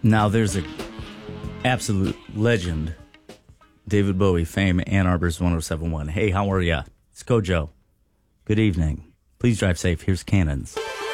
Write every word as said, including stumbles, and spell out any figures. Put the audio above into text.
Now, there's a absolute legend, David Bowie, fame, Ann Arbor's one oh seven point one. Hey, how are ya? It's Kojo. Good evening. Please drive safe. Here's Cannons.